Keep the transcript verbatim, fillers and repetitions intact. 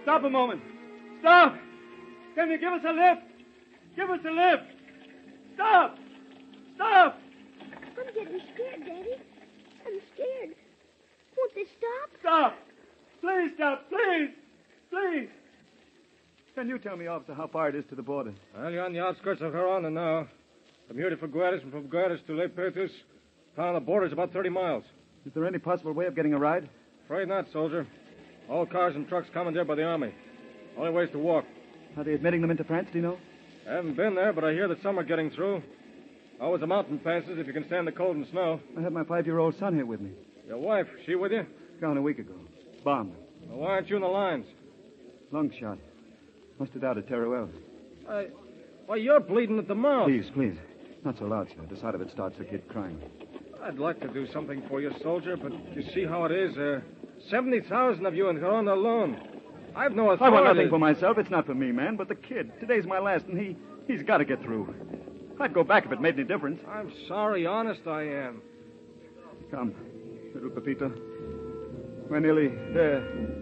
Stop a moment. Stop! Can you give us a lift? Give us a lift! Stop! Stop! I'm getting scared, Daddy. I'm scared. Won't they stop? Stop! Please stop, please! Please! Can you tell me, officer, how far it is to the border? Well, you're on the outskirts of Gerona now. From here to Figueres and from Figueres to Le Petus, town on the border is about thirty miles. Is there any possible way of getting a ride? Afraid not, soldier. All cars and trucks commandeered by the army. Only way is to walk. Are they admitting them into France, do you know? I haven't been there, but I hear that some are getting through. Always the mountain passes if you can stand the cold and snow. I have my five-year-old son here with me. Your wife, she with you? Gone a week ago. Bombed. Well, why aren't you in the lines? Lung shot. Must have died at Teruel. I... Why, you're bleeding at the mouth. Please, please. Not so loud, sir. The sight of it starts the kid crying. I'd like to do something for you, soldier, but you see how it is. Uh, seventy thousand of you in Gerona alone. I've no authority. I want nothing for myself. It's not for me, man, but the kid. Today's my last, and he, he's got to get through. I'd go back if it made any difference. I'm sorry, honest I am. Come, little Pepito. We're nearly there.